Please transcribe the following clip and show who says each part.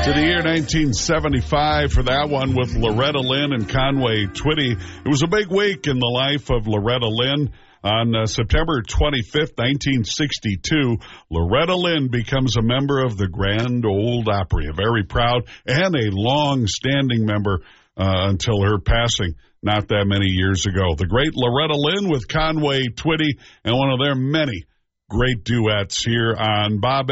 Speaker 1: To the year 1975 for that one with Loretta Lynn and Conway Twitty. It was a big week in the life of Loretta Lynn. On September 25th, 1962, Loretta Lynn becomes a member of the Grand Ole Opry, a very proud and a long-standing member until her passing not that many years ago. The great Loretta Lynn with Conway Twitty and one of their many great duets here on Bob